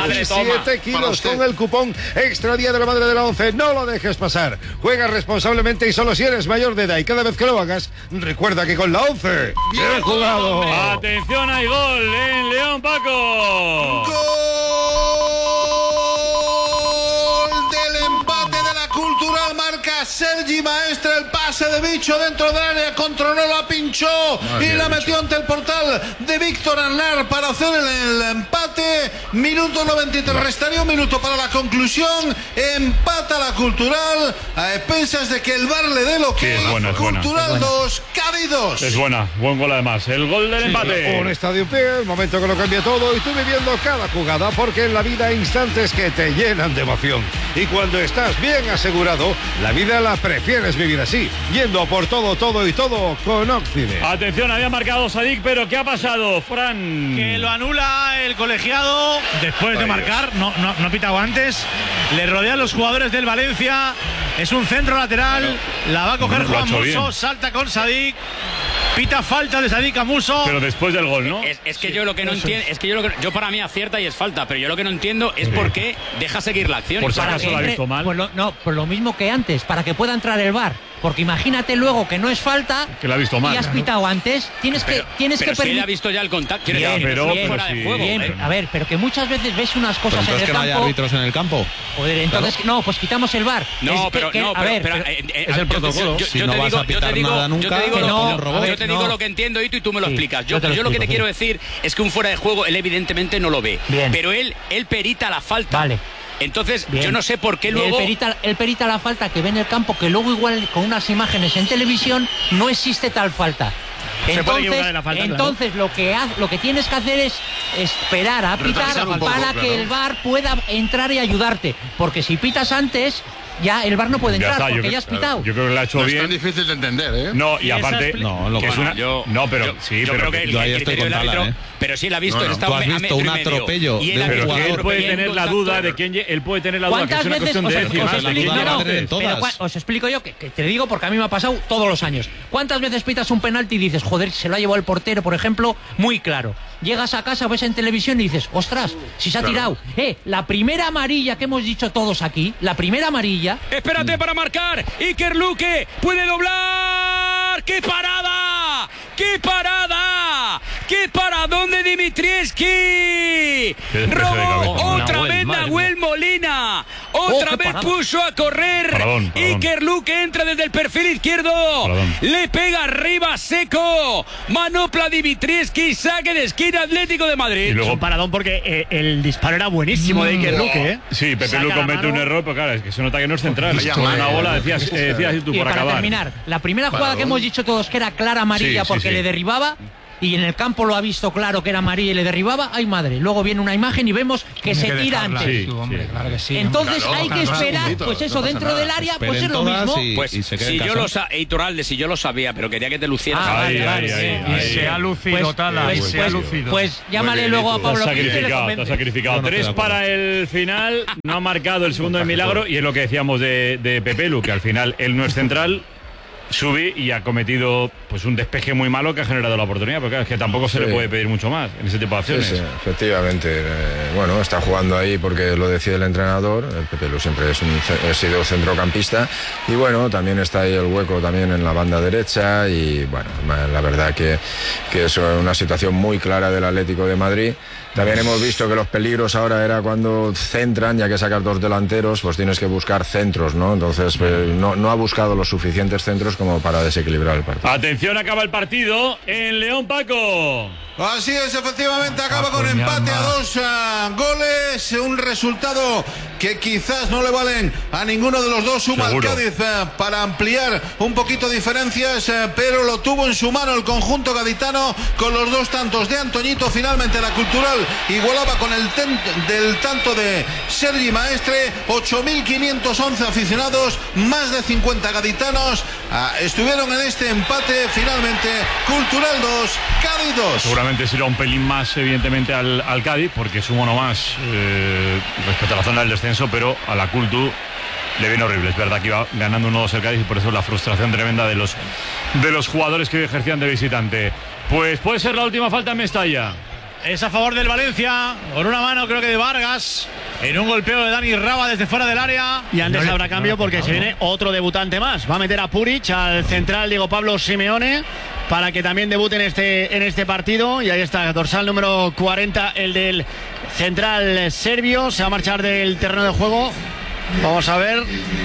17 kilos con el cupón Extra Día de la Madre de la Once. No lo dejes pasar. Juega responsablemente y solo si eres mayor de edad. Y cada vez que lo hagas, recuerda que con la Once, bien jugado. Atención, hay gol en León, Paco. Cultural marca Sergi Maestre, el pase de Bicho dentro del área, controló, la pinchó y la metió ante el portal de Víctor Arnar para hacer el empate. Minuto 93, restaría 1 minuto para la conclusión. Empata la Cultural a expensas de que el VAR le dé lo que Cultural 2, Cádiz 2. Es buena, buen gol además. El gol del empate. Un estadio en pie, el momento que lo cambia todo y tú viviendo cada jugada, porque en la vida hay instantes que te llenan de emoción. Y cuando estás bien asegurado, la vida la prefieres vivir así, yendo por todo con Occident. Atención, había marcado Sadik, pero ¿qué ha pasado, Fran? Que lo anula el colegiado después de marcar, no ha pitado antes. Le rodean los jugadores del Valencia. Es un centro lateral, la va a coger Juan Musso, salta con Sadik. Pita falta de Sadik a Musso. Pero después del gol, ¿no? Es que yo lo que no entiendo, yo para mí acierta y es falta, pero yo lo que no entiendo es por qué deja seguir la acción. Por si acaso la ha visto mal. Pues lo mismo que antes, para que pueda entrar el VAR. Porque imagínate luego que no es falta, que la ha visto mal, y has pitado antes, tienes que permitir. Si él ha visto ya el contacto, fuera de juego. A ver, pero que muchas veces ves unas cosas en el campo. ¿Que no haya árbitros en el campo? Joder, entonces no, pues quitamos el VAR. Es el protocolo. Si no vas a pitar nada nunca, yo te digo lo que entiendo, y tú me lo explicas. Yo lo que te quiero decir es que un fuera de juego él evidentemente no lo ve, pero él perita la falta. Vale. Entonces, yo no sé por qué luego. Él perita la falta que ve en el campo, que luego igual con unas imágenes en televisión no existe tal falta. Entonces lo que tienes que hacer es esperar a pitar para que el VAR pueda entrar y ayudarte. Porque si pitas antes, ya el VAR no puede entrar, porque ya has pitado. Yo creo que lo ha hecho bien. Es tan difícil de entender, ¿eh? No, y aparte. Yo creo que yo ahí estoy con Tala, pero sí él ha visto. Tú has visto un atropello de un jugador. Él puede tener la duda de quién. Él puede tener la duda que es una cuestión de décimas. Os explico yo, que te digo porque a mí me ha pasado todos los años. ¿Cuántas veces pitas un penalti y dices, joder, se lo ha llevado el portero, por ejemplo, muy claro? Llegas a casa, ves en televisión y dices, ostras, si se ha tirado. La primera amarilla que hemos dicho todos aquí, la primera amarilla. Espérate para marcar. Iker Luque puede doblar. ¡Qué parada! ¡Qué parada! ¡Qué paradón de Dimitrievski! Robó otra vez Nahuel Molina. Otra vez puso a correr. Iker Luque entra desde el perfil izquierdo. Le pega arriba seco. Manopla Dimitrievski. Saque de esquina Atlético de Madrid. Y luego paradón porque el disparo era buenísimo de Iker Luque. Sí, Pepe Lu comete un error, pero claro, es que se nota que no es central. Una bola, decías tú, por acabar. Para terminar, la primera jugada que hemos dicho todos que era clara amarilla porque le derribaba, y en el campo lo ha visto claro que era amarilla y le derribaba, ¡ay madre! Luego viene una imagen y vemos que se tira antes. Entonces hay que esperar, pues eso, dentro del área, pues es lo mismo. Pues si yo lo sabía, pero quería que te lucieras. Y se ha lucido, Tala, se ha lucido. Pues llámale luego a Pablo. Te ha sacrificado. 3 para el final, no ha marcado el segundo de milagro, y es lo que decíamos de Pepe Lu, que al final él no es central. Sube y ha cometido pues un despeje muy malo que ha generado la oportunidad, porque es que tampoco se le puede pedir mucho más en ese tipo de acciones. Sí, efectivamente. Bueno, está jugando ahí porque lo decide el entrenador. El Pepe Lu siempre ha sido centrocampista, y bueno, también está ahí el hueco también en la banda derecha, y bueno, la verdad que es una situación muy clara del Atlético de Madrid. También hemos visto que los peligros ahora era cuando centran, ya que sacas 2 delanteros, pues tienes que buscar centros, ¿no? Entonces no ha buscado los suficientes centros como para desequilibrar el partido. Atención, acaba el partido en León, Paco. Así es, efectivamente, acaba con empate a 2 goles, un resultado que quizás no le valen a ninguno de los dos. Suma al Cádiz para ampliar un poquito diferencias, pero lo tuvo en su mano el conjunto gaditano con los 2 tantos de Antoñito. Finalmente la Cultural igualaba con el del tanto de Sergi Maestre. 8.511 aficionados, más de 50 gaditanos estuvieron en este empate. Finalmente Cultural 2, Cádiz 2. Seguramente será un pelín más, evidentemente, al Cádiz, porque es un mono más respecto a la zona del descenso, pero a la Cultu le viene horrible. Es verdad que iba ganando 1-2 el Cádiz, y por eso la frustración tremenda de los jugadores que ejercían de visitante. Pues puede ser la última falta en Mestalla. Es a favor del Valencia, con una mano creo que de Vargas, en un golpeo de Dani Raba desde fuera del área. Y antes habrá cambio porque se viene otro debutante más. Va a meter a Puric, al central Diego Pablo Simeone, para que también debute en este partido. Y ahí está, dorsal número 40, el del central serbio. Se va a marchar del terreno de juego. Vamos a ver.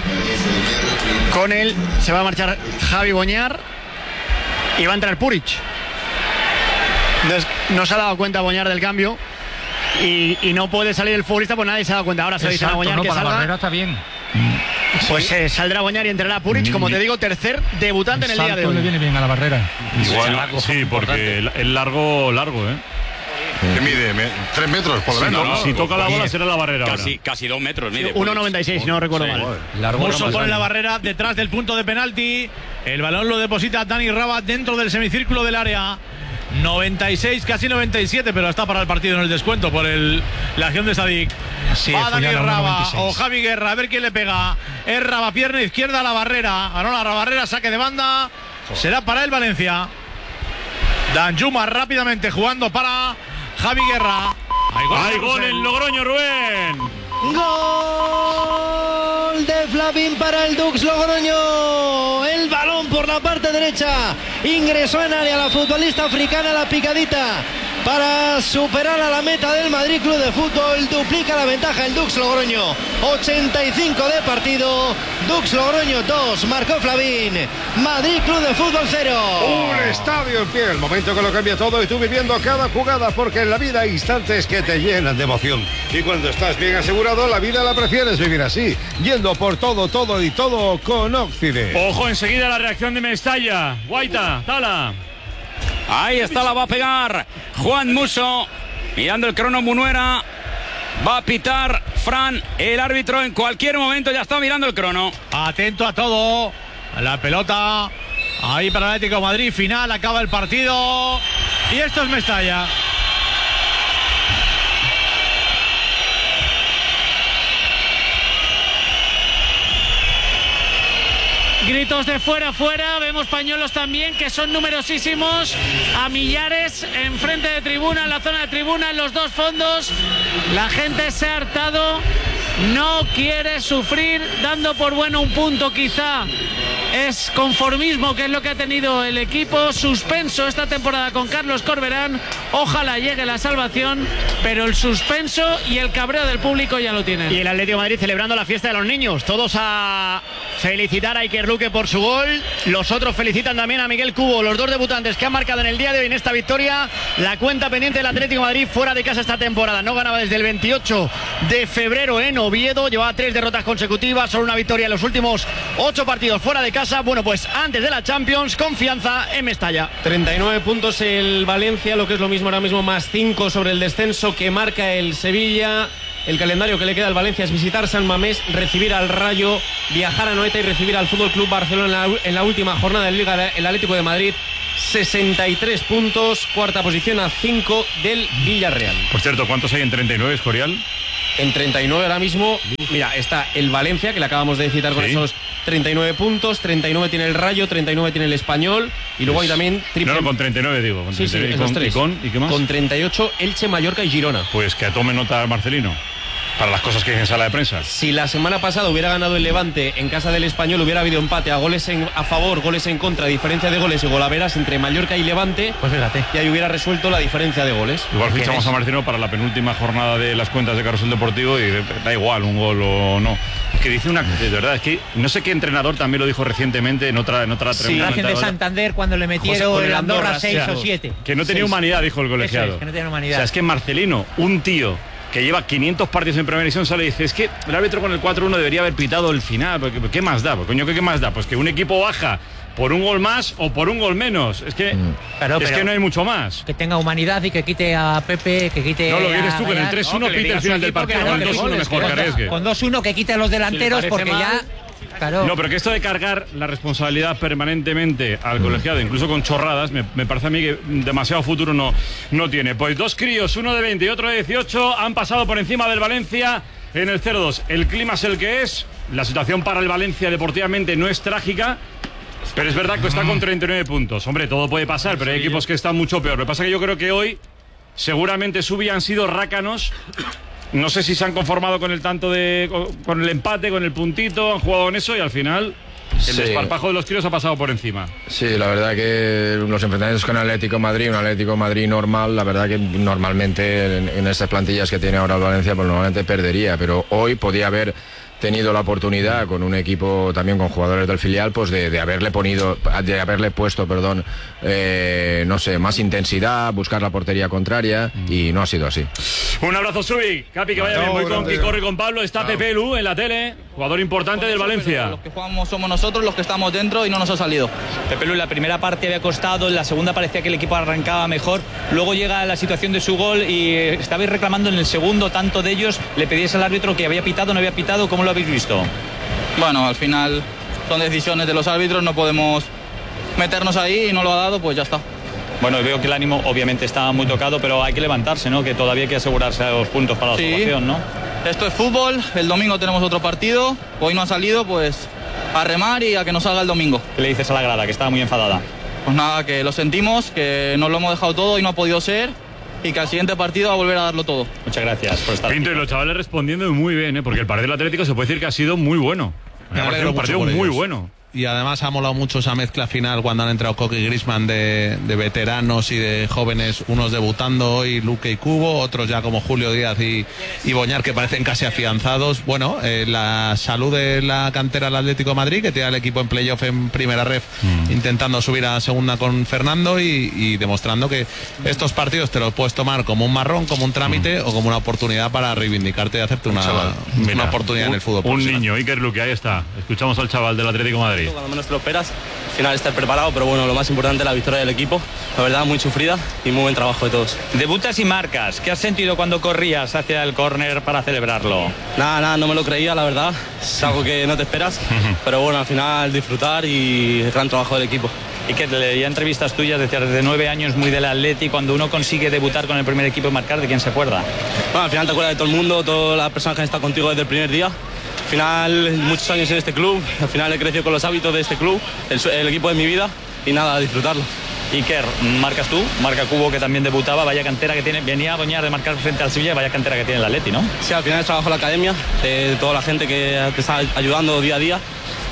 Con él se va a marchar Javi Boñar y va a entrar Puric. Entonces, no se ha dado cuenta Boñar del cambio y no puede salir el futbolista, pues nadie se ha dado cuenta. Ahora se dice a Boñar que para salga. La barrera está bien. Pues saldrá Boñar y entrará Puric, como te digo, tercer debutante en el día de hoy. Le viene bien a la barrera. Igual, sí, porque el largo, ¿Qué mide? 3 metros, por lo menos. Si toca la bola será la barrera. Casi 2 metros mide. 1,96, si no recuerdo mal. Musso pone la barrera detrás del punto de penalti. El balón lo deposita Dani Raba dentro del semicírculo del área. 96, casi 97, pero está para el partido en el descuento por la acción de Sadik. Va Dani Raba o Javi Guerra, a ver quién le pega. Es Raba, pierna izquierda a la barrera. Ganó la barrera, saque de banda. Será para el Valencia. Danjuma rápidamente jugando para Javi Guerra. Hay gol en Logroño, Rubén. Gol de Flavín para el Dux Logroño. El balón por la parte derecha. Ingresó en área la futbolista africana, la picadita, para superar a la meta del Madrid Club de Fútbol. Duplica la ventaja el Dux Logroño. 85 de partido. Dux Logroño 2, marcó Flavín. Madrid Club de Fútbol 0. Un estadio en pie, el momento que lo cambia todo, y tú viviendo cada jugada, porque en la vida hay instantes que te llenan de emoción. Y cuando estás bien asegurado, la vida la prefieres vivir así, yendo por todo con Occident. Ojo, enseguida la reacción de Mestalla. Guaita, Tala. Ahí está, la va a pegar Juan Musso. Mirando el crono Munuera. Va a pitar Fran, el árbitro, en cualquier momento. Ya está mirando el crono. Atento a todo. La pelota ahí para el Atlético de Madrid. Final, acaba el partido. Y esto es Mestalla. Gritos de fuera, fuera. Vemos pañuelos también, que son numerosísimos, a millares, enfrente de tribuna, en la zona de tribuna, en los dos fondos. La gente se ha hartado, no quiere sufrir, dando por bueno un punto quizá Es conformismo, que es lo que ha tenido el equipo. Suspenso esta temporada con Carlos Corberán. Ojalá llegue la salvación, pero el suspenso y el cabreo del público ya lo tienen. Y el Atlético de Madrid celebrando la fiesta de los niños. Todos a felicitar a Iker Luque por su gol. Los otros felicitan también a Miguel Cubo, los dos debutantes que han marcado en el día de hoy en esta victoria. La cuenta pendiente del Atlético de Madrid fuera de casa esta temporada. No ganaba desde el 28 de febrero en Oviedo. Llevaba 3 derrotas consecutivas, solo una victoria en los últimos 8 partidos fuera de casa. Bueno, pues antes de la Champions, confianza en Mestalla. 39 puntos el Valencia, lo que es lo mismo ahora mismo, más 5 sobre el descenso que marca el Sevilla. El calendario que le queda al Valencia es visitar San Mamés, recibir al Rayo, viajar a Anoeta y recibir al FC Barcelona en la última jornada de Liga. El Atlético de Madrid, 63 puntos, cuarta posición a 5 del Villarreal. Por cierto, ¿cuántos hay en 39, Escorial? En 39 ahora mismo, mira, está el Valencia, que le acabamos de citar con esos 39 puntos, 39 tiene el Rayo, 39 tiene el Español, y luego hay también triple... No, con 39 digo. Con 39, ¿y qué más? Con 38 Elche, Mallorca y Girona. Pues que tome nota Marcelino, para las cosas que hay en sala de prensa. Si la semana pasada hubiera ganado el Levante en casa del Español, hubiera habido empate a goles a favor, goles en contra, diferencia de goles y golaveras entre Mallorca y Levante, pues fíjate, y ahí hubiera resuelto la diferencia de goles. Igual fichamos a Marcelino para la penúltima jornada de las cuentas de Carrusel Deportivo y da igual un gol o no. Es que dice de verdad, es que no sé qué entrenador también lo dijo recientemente en otra sí, Racing de Santander, cuando le metieron el Andorra 6 o 7. Que no tenía 6. Humanidad, dijo el colegiado. Eso es, que no tenía humanidad. O sea, es que Marcelino, un tío que lleva 500 partidos en primera división, sale y dice, es que el árbitro con el 4-1 debería haber pitado el final, porque ¿qué más da? Pues, coño, ¿qué más da? Pues que un equipo baja por un gol más o por un gol menos. Es que, que no hay mucho más. Que tenga humanidad y que quite a Pepe, que quite no, lo quieres tú, que en el 3-1 pite el final del partido, con el 2-1 mejor que arriesgue. Con 2-1 que quite a los delanteros, porque ya... Claro. No, pero que esto de cargar la responsabilidad permanentemente al colegiado, incluso con chorradas, me parece a mí que demasiado futuro no tiene. Pues dos críos, uno de 20 y otro de 18, han pasado por encima del Valencia en el 0-2. El clima es el que es, la situación para el Valencia deportivamente no es trágica, pero es verdad que está con 39 puntos. Hombre, todo puede pasar, pero hay equipos que están mucho peor. Lo que pasa es que yo creo que hoy seguramente han sido rácanos. No sé si se han conformado con el tanto con el empate, con el puntito, han jugado con eso y al final el desparpajo de los tiros ha pasado por encima. Sí, la verdad que los enfrentamientos con Atlético Madrid, un Atlético Madrid normal, la verdad que normalmente en estas plantillas que tiene ahora el Valencia, pues normalmente perdería, pero hoy podía haber tenido la oportunidad con un equipo también con jugadores del filial, pues de haberle puesto, no sé, más intensidad, buscar la portería contraria, y no ha sido así. Un abrazo, Subi. Capi, que vaya bien. Voy con Kiko y con Pablo. Está Pepe Lu en la tele, jugador importante del Valencia. Los que jugamos somos nosotros, los que estamos dentro, y no nos ha salido. Pepe Lu en la primera parte había costado, en la segunda parecía que el equipo arrancaba mejor. Luego llega la situación de su gol y estabais reclamando en el segundo, tanto de ellos, le pedíais al árbitro que había pitado, no había pitado. ¿Cómo lo habéis visto? Bueno, al final son decisiones de los árbitros, no podemos meternos ahí, y no lo ha dado, pues ya está. Bueno, veo que el ánimo obviamente está muy tocado, pero hay que levantarse, ¿no? Que todavía hay que asegurarse los puntos para la salvación, ¿no? Esto es fútbol, el domingo tenemos otro partido, hoy no ha salido, pues a remar y a que nos salga el domingo. ¿Qué le dices a la grada, que está muy enfadada? Pues nada, que lo sentimos, que nos lo hemos dejado todo y no ha podido ser, y que al siguiente partido va a volver a darlo todo. Muchas gracias por estar aquí. Pinto, y los chavales respondiendo muy bien, porque el partido del Atlético se puede decir que ha sido muy bueno. Me ha parecido un partido muy bueno. Y además ha molado mucho esa mezcla final cuando han entrado Coque y Griezmann de veteranos y de jóvenes, unos debutando hoy, Luque y Cubo, otros ya como Julio Díaz y Boñar, que parecen casi afianzados. Bueno, la salud de la cantera del Atlético de Madrid, que tiene al equipo en playoff en primera ref, intentando subir a segunda con Fernando y demostrando que estos partidos te los puedes tomar como un marrón, como un trámite o como una oportunidad para reivindicarte y hacerte una oportunidad en el fútbol. Un niño, Iker Luque, ahí está. Escuchamos al chaval del Atlético de Madrid. Cuando menos te lo esperas, al final estar preparado, pero bueno, lo más importante es la victoria del equipo. La verdad, muy sufrida y muy buen trabajo de todos. Debutas y marcas. ¿Qué has sentido cuando corrías hacia el córner para celebrarlo? Nada, no me lo creía, la verdad. Es algo que no te esperas, pero bueno, al final disfrutar y el gran trabajo del equipo. Y que leía entrevistas tuyas, decías desde 9 años, muy del Atleti, cuando uno consigue debutar con el primer equipo y marcar, ¿de quién se acuerda? Bueno, al final te acuerdas de todo el mundo, todas las personas que han estado contigo desde el primer día. Al final, muchos años en este club, al final he crecido con los hábitos de este club, el equipo de mi vida, y nada, a disfrutarlo. Iker, marcas tú, marca Cubo, que también debutaba, vaya cantera que tiene, venía a Boñar de marcar frente al Sevilla, vaya cantera que tiene el Atleti, ¿no? Sí, al final es trabajo en la academia, de toda la gente que te está ayudando día a día,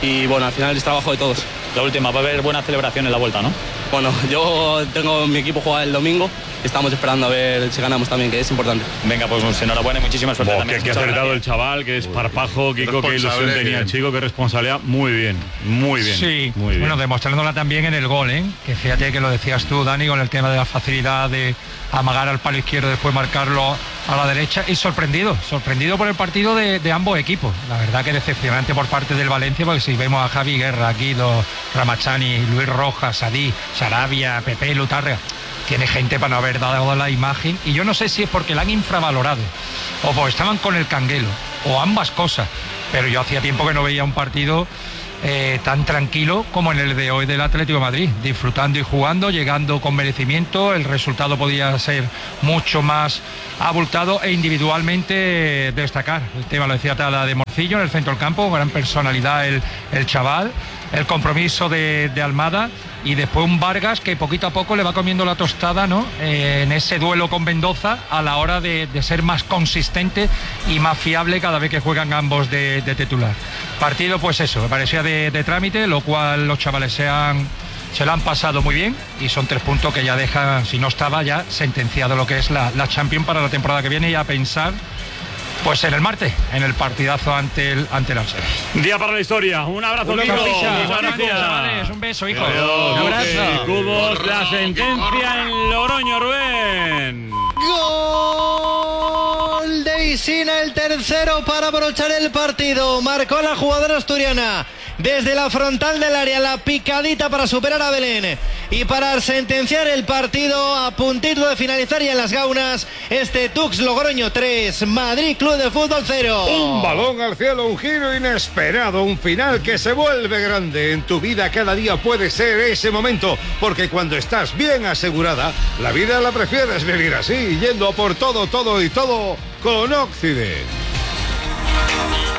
y bueno, al final es trabajo de todos. La última, va a haber buena celebración en la vuelta, ¿no? Bueno, yo tengo mi equipo juega el domingo. Estamos esperando a ver si ganamos también, que es importante. Venga, pues enhorabuena y muchísima suerte también. Que acertado el chaval, que es parpajo, Kiko, qué ilusión tenía el chico, qué responsabilidad. Muy bien, muy bien. Sí, muy bien. Bueno, demostrándola también en el gol, ¿eh? Que fíjate que lo decías tú, Dani, con el tema de la facilidad de amagar al palo izquierdo, después marcarlo a la derecha. Y sorprendido por el partido de ambos equipos. La verdad que decepcionante por parte del Valencia, porque si vemos a Javi Guerra, Guido, Ramachani, Luis Rojas, Sadí, Sarabia, Pepe, Lutarga, tiene gente para no haber dado la imagen, y yo no sé si es porque la han infravalorado o porque estaban con el canguelo o ambas cosas, pero yo hacía tiempo que no veía un partido tan tranquilo como en el de hoy del Atlético de Madrid, disfrutando y jugando, llegando con merecimiento. El resultado podía ser mucho más abultado e individualmente destacar. El tema lo decía Tala de Morcillo en el centro del campo, gran personalidad el chaval, el compromiso de Almada, y después un Vargas que poquito a poco le va comiendo la tostada, ¿no? En ese duelo con Mendoza, a la hora de ser más consistente y más fiable cada vez que juegan ambos de titular. Partido, pues eso, me parecía de trámite, lo cual los chavales se lo han pasado muy bien, y son 3 puntos que ya dejan, si no estaba ya sentenciado lo que es la Champions para la temporada que viene, y a pensar pues en el martes, en el partidazo ante el Arsenal. Día para la historia. Un abrazo, Kiko. Chavales, un beso, hijo. Un abrazo. Cubos, la sentencia en Logroño, Rubén. Gol de Isina, el tercero para abrochar el partido. Marcó la jugadora asturiana desde la frontal del área, la picadita para superar a Belén y para sentenciar el partido a puntito de finalizar, y en las gaunas este Tux Logroño 3, Madrid Club de Fútbol 0. Un balón al cielo, un giro inesperado, un final que se vuelve grande. En tu vida cada día puede ser ese momento, porque cuando estás bien asegurada, la vida la prefieres vivir así, yendo a por todo y todo con Occident.